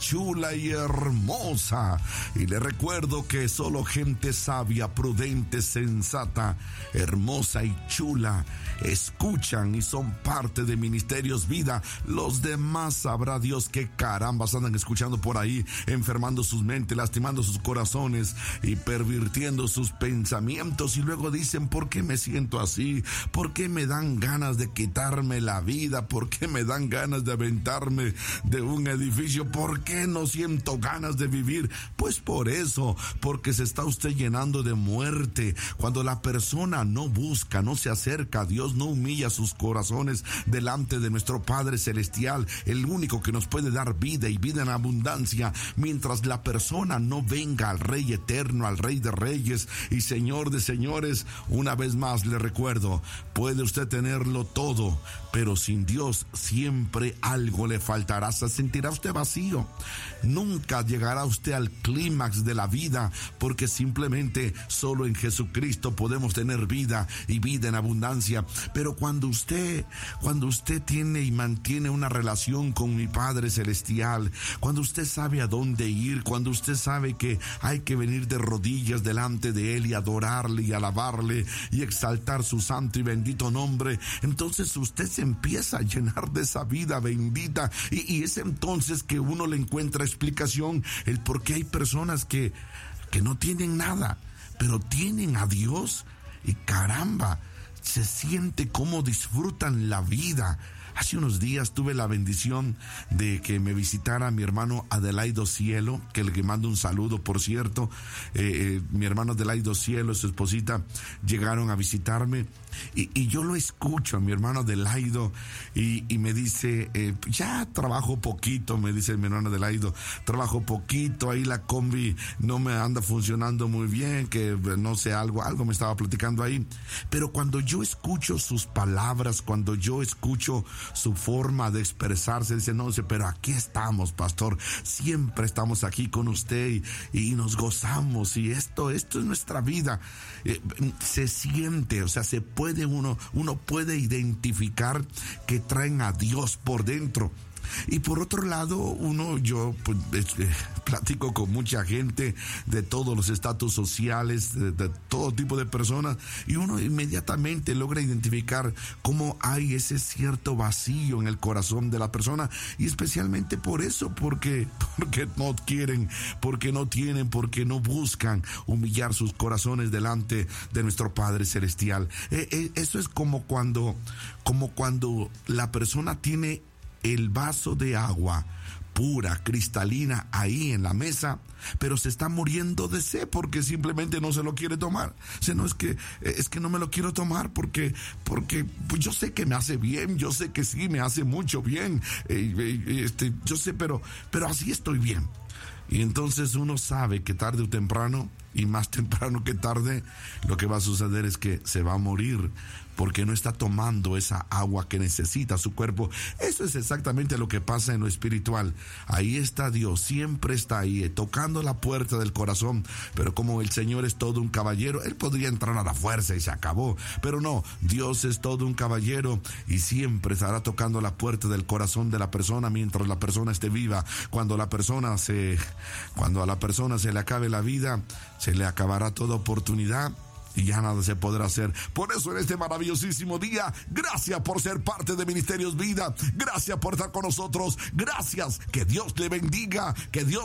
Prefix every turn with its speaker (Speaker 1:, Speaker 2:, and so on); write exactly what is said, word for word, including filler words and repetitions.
Speaker 1: chula y hermosa. Y le recuerdo que solo gente sabia, prudente, sensata, hermosa y chula escuchan y son parte de Ministerios Vida. Los demás sabrá Dios qué carambas andan escuchando por ahí, enfermando sus mentes, lastimando sus corazones y pervirtiendo sus pensamientos. Y luego dicen: ¿por qué me siento así? ¿Por qué me dan ganas de quitarme la vida? ¿Por qué me dan ganas de aventarme de un edificio? ¿Por qué no siento ganas de vivir? Pues por eso, porque se está usted llenando de muerte. Cuando la persona no busca, no se acerca a Dios, no humilla sus corazones delante de nuestro Padre Celestial, el único que nos puede dar vida y vida en abundancia, mientras la persona no venga al Rey eterno, al Rey de Reyes y Señor de Señores. Una vez más le recuerdo, puede usted tenerlo todo, pero sin Dios siempre algo le faltará. Se sentirá usted vacío. Nunca llegará usted al clímax de la vida, porque simplemente solo en Jesucristo podemos tener vida y vida en abundancia. Pero cuando usted, cuando usted tiene y mantiene una relación con mi Padre Celestial, cuando usted sabe a dónde ir, cuando usted sabe que hay que venir de rodillas delante de Él y adorarle y alabarle y exaltar su santo y bendito nombre, entonces usted se empieza a llenar de esa vida bendita, y, y es entonces que uno le encuentra explicación el por qué hay personas que, que no tienen nada, pero tienen a Dios, y caramba, se siente cómo disfrutan la vida. Hace unos días tuve la bendición de que me visitara mi hermano Adelaido Cielo, que le mando un saludo, por cierto. Eh, eh, mi hermano Adelaido Cielo y su esposita llegaron a visitarme, y, y yo lo escucho a mi hermano Adelaido, y, y me dice, eh, ya trabajo poquito, me dice mi hermano Adelaido, trabajo poquito, ahí la combi no me anda funcionando muy bien, que no sé, algo, algo me estaba platicando ahí. Pero cuando yo escucho sus palabras, cuando yo escucho su forma de expresarse, dice: no, dice, pero aquí estamos, pastor, siempre estamos aquí con usted y, y nos gozamos, y esto, esto es nuestra vida. Eh, se siente, o sea, se puede uno, uno puede identificar que traen a Dios por dentro. Y por otro lado, uno, yo pues, eh, platico con mucha gente de todos los estatus sociales, de, de todo tipo de personas, y uno inmediatamente logra identificar cómo hay ese cierto vacío en el corazón de la persona, y especialmente por eso, porque, porque no quieren, porque no tienen, porque no buscan humillar sus corazones delante de nuestro Padre Celestial. Eh, eh, eso es como cuando, como cuando la persona tiene el vaso de agua pura, cristalina, ahí en la mesa, pero se está muriendo de sed porque simplemente no se lo quiere tomar. O sea, no es que, es que no me lo quiero tomar porque, porque pues yo sé que me hace bien, yo sé que sí me hace mucho bien, eh, eh, este, yo sé, pero, pero así estoy bien. Y entonces uno sabe que tarde o temprano, y más temprano que tarde, lo que va a suceder es que se va a morir, porque no está tomando esa agua que necesita su cuerpo. Eso es exactamente lo que pasa en lo espiritual. Ahí está Dios, siempre está ahí, eh, tocando la puerta del corazón, pero como el Señor es todo un caballero, Él podría entrar a la fuerza y se acabó, pero no, Dios es todo un caballero y siempre estará tocando la puerta del corazón de la persona mientras la persona esté viva. Cuando la persona se, cuando a la persona se le acabe la vida, se le acabará toda oportunidad y ya nada se podrá hacer. Por eso en este maravillosísimo día, gracias por ser parte de Ministerios Vida, gracias por estar con nosotros, gracias, que Dios le bendiga, que Dios